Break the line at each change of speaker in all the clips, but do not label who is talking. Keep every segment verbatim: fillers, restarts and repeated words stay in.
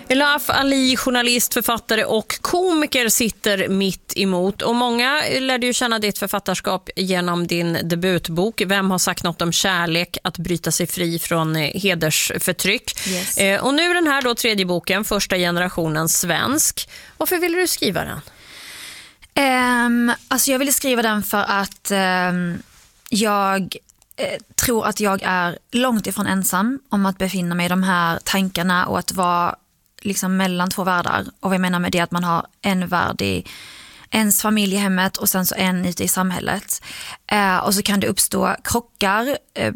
Elaf Ali, journalist, författare och komiker, sitter mitt emot. Och många lärde ju känna ditt författarskap genom din debutbok Vem har sagt något om kärlek? Att bryta sig fri från hedersförtryck.
Yes.
Eh, och nu den här då tredje boken, Första generationen svensk. Varför ville du skriva den?
Um, alltså jag ville skriva den för att um, jag eh, tror att jag är långt ifrån ensam om att befinna mig i de här tankarna och att vara liksom mellan två världar. Och vad jag menar med det att man har en värld i ens familj i hemmet och sen så en ute i samhället. Eh, och så kan det uppstå krockar eh,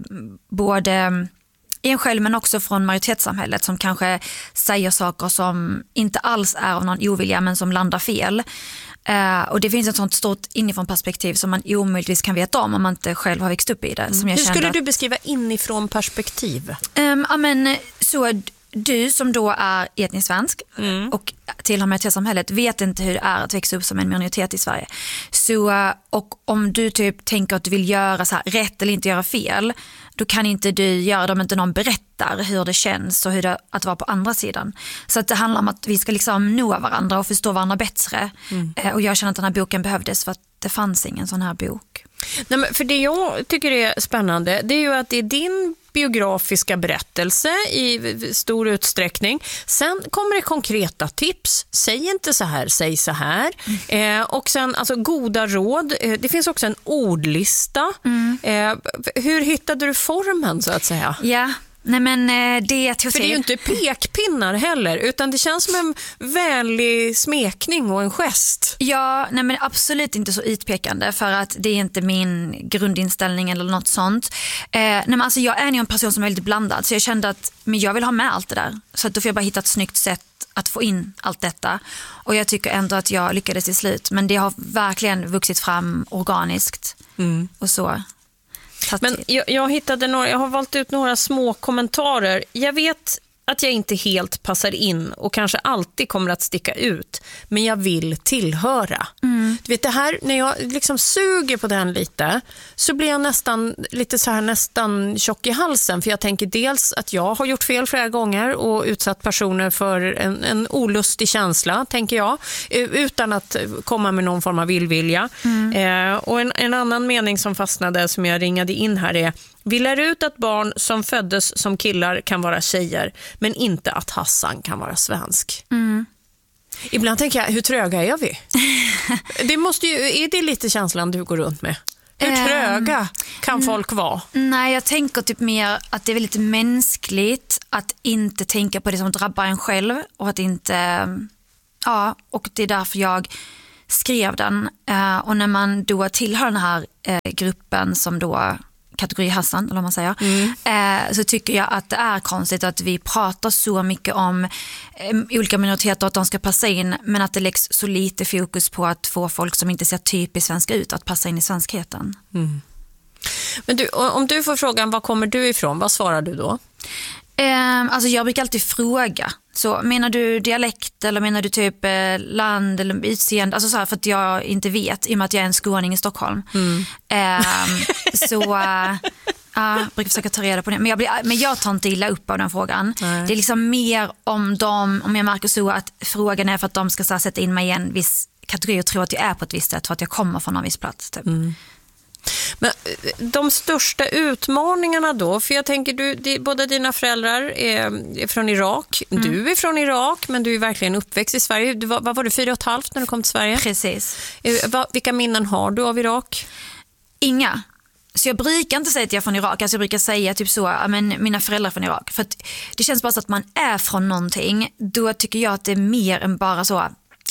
både i en själv men också från majoritetssamhället som kanske säger saker som inte alls är av någon ovilja men som landar fel. Uh, och det finns ett sånt stort inifrån perspektiv som man omöjligtvis kan veta om om man inte själv har växt upp i det. Som jag
Hur skulle
att,
du beskriva inifrån perspektiv?
Um, amen, så du som då är etnisk svensk mm. och tillhör majoritetssamhället vet inte hur det är att växa upp som en minoritet i Sverige. Så, och om du typ tänker att du vill göra så här rätt eller inte göra fel, då kan inte du göra det om inte någon berättar hur det känns och hur det är att vara på andra sidan. Så att det handlar om att vi ska liksom nå varandra och förstå varandra bättre. Mm. Och jag känner att den här boken behövdes för att det fanns ingen sån här bok.
Nej, men för det jag tycker är spännande, det är ju att det är din biografiska berättelse i stor utsträckning. Sen kommer det konkreta tips. Säg inte så här, säg så här. Mm. Eh, och sen alltså goda råd. Eh, det finns också en ordlista. Mm. Eh, hur hittade du formen så att säga?
Ja. Nej men det jag tror
För det är ju inte pekpinnar heller utan det känns som en vänlig smekning och en gest.
Ja, nej men absolut inte så utpekande för att det är inte min grundinställning eller något sånt. Eh, nej men alltså jag är ju en person som är väldigt blandad så jag kände att men jag vill ha med allt det där. Så att då får jag bara hitta ett snyggt sätt att få in allt detta. Och jag tycker ändå att jag lyckades till slut. Men det har verkligen vuxit fram organiskt mm. och så.
Men jag, jag hittade några, jag har valt ut några små kommentarer. Jag vet att jag inte helt passar in och kanske alltid kommer att sticka ut, men jag vill tillhöra. Mm. Du vet det här, när jag liksom suger på den lite så blir jag nästan lite så här nästan tjock i halsen för jag tänker dels att jag har gjort fel flera gånger och utsatt personer för en, en olustig känsla, tänker jag, utan att komma med någon form av villvilja. Mm. Eh, och en, en annan mening som fastnade som jag ringade in här är: vi lär ut att barn som föddes som killar kan vara tjejer, men inte att Hassan kan vara svensk. Mm. Ibland tänker jag, hur tröga är vi? Det måste ju, är det lite känslan du går runt med? Hur tröga um, kan folk vara?
Nej, jag tänker typ mer att det är väldigt mänskligt att inte tänka på det som drabbar en själv och att inte, ja, och det är därför jag skrev den. Uh, och när man då tillhör den här uh, gruppen som då kategori Hassan, eller vad man säger, mm. eh, så tycker jag att det är konstigt att vi pratar så mycket om eh, olika minoriteter och att de ska passa in, men att det läggs så lite fokus på att få folk som inte ser typiskt svenska ut att passa in i svenskheten. Mm.
Men du, om du får frågan, var kommer du ifrån? Vad svarar du då?
Eh, alltså jag brukar alltid fråga. Så menar du dialekt eller menar du typ eh, land eller utseende? Alltså så här, för att jag inte vet i och med att jag är en skåning i Stockholm. Mm. Eh, så äh, jag brukar försöka ta reda på det. Men jag, blir, men jag tar inte illa upp av den frågan. Nej. Det är liksom mer om dem, om jag märker så att frågan är för att de ska så här, sätta in mig i en viss kategori och tro att jag är på ett visst sätt för att jag kommer från en viss plats typ. Mm.
Men de största utmaningarna då, för jag tänker du, de, båda dina föräldrar är, är från Irak, mm. du är från Irak men du är verkligen uppväxt i Sverige. Du var, vad var du, fyra och ett halvt när du kom till Sverige?
Precis.
Va, vilka minnen har du av Irak?
Inga. Så jag brukar inte säga att jag är från Irak, alltså jag brukar säga typ så, men mina föräldrar är från Irak. För att det känns bara så att man är från någonting, då tycker jag att det är mer än bara så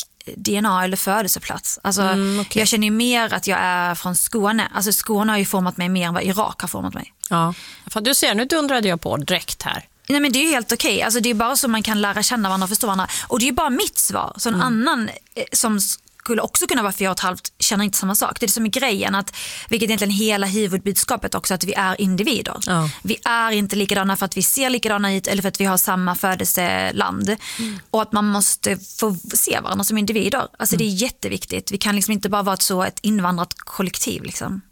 D N A eller födelseplats. Alltså, mm, okay. Jag känner ju mer att jag är från Skåne. Alltså Skåne har ju format mig mer än vad Irak har format mig.
Ja, för du ser, nu undrade jag på direkt här.
Nej men det är ju helt okej. Okay. Alltså det är bara så man kan lära känna varandra och förstå varandra. Och det är ju bara mitt svar. Så en mm. annan eh, som skulle också kunna vara fyra och ett halvt känner inte samma sak. Det är det som är grejen, att, vilket egentligen hela huvudbudskapet också, att vi är individer. Ja. Vi är inte likadana för att vi ser likadana ut eller för att vi har samma födelseland. Mm. Och att man måste få se varandra som individer. Alltså mm. det är jätteviktigt. Vi kan liksom inte bara vara ett, så ett invandrat kollektiv liksom.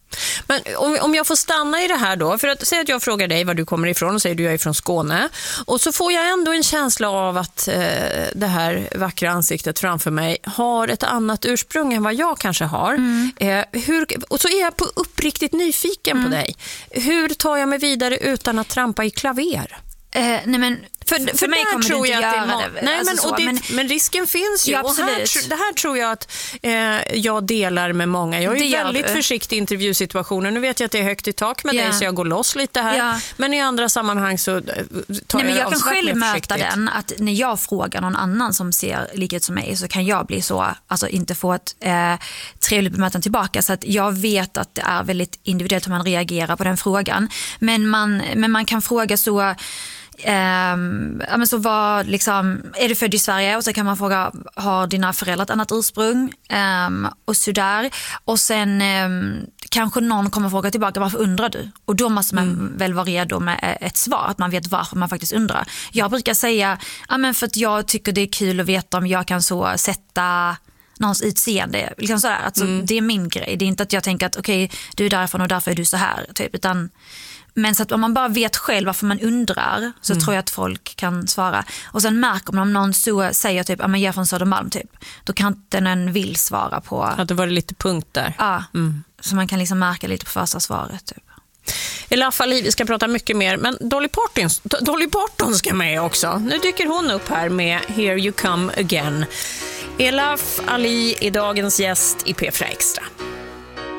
Men om, om jag får stanna i det här då, för att säga att jag frågar dig var du kommer ifrån och säger du jag är från Skåne, och så får jag ändå en känsla av att eh, det här vackra ansiktet framför mig har ett annat ursprung än vad jag kanske har. Mm. Eh, hur, och så är jag på uppriktigt nyfiken mm. på dig. Hur tar jag mig vidare utan att trampa i klaver?
Eh, nej men
För, för, för mig kommer tror du inte jag göra det. det. Nej, alltså men, så, det, men, men risken finns ju.
Ja,
och här, det här tror jag att eh, jag delar med många. Jag är ju väldigt du. försiktig i intervjusituationer. Nu vet jag att det är högt i tak med ja. dig så jag går loss lite här. Ja. Men i andra sammanhang så tar
Nej, men jag
jag
kan själv möta den att när jag frågar någon annan som ser likhet som mig så kan jag bli så, alltså inte få ett eh, trevligt bemötande tillbaka. Så att jag vet att det är väldigt individuellt hur man reagerar på den frågan. Men man, men man kan fråga så... Um, ja, men så var, liksom, är du född i Sverige? Och så kan man fråga, har dina föräldrar ett annat ursprung? Um, och så där. Och sen um, kanske någon kommer fråga tillbaka, varför undrar du? Och då måste man mm. väl vara redo med ett svar, att man vet varför man faktiskt undrar. Jag brukar säga, ja, men för att jag tycker det är kul att veta om jag kan så sätta någons utseende. Liksom sådär. Alltså, mm. Det är min grej. Det är inte att jag tänker att okej, okay, du är därifrån och därför är du så här. Typ, utan men så att om man bara vet själv varför man undrar så mm. tror jag att folk kan svara. Och sen märker man om någon så säger typ, ja men jag är från Södermalm typ. Då kan inte den vill svara på.
Ja, det var det lite punkt där.
Ja, mm. så man kan liksom märka lite på första svaret typ.
Elaf Ali, vi ska prata mycket mer, men Dolly Parton, Dolly Parton ska med också. Nu dyker hon upp här med Here You Come Again. Elaf Ali är dagens gäst i P fyra Extra.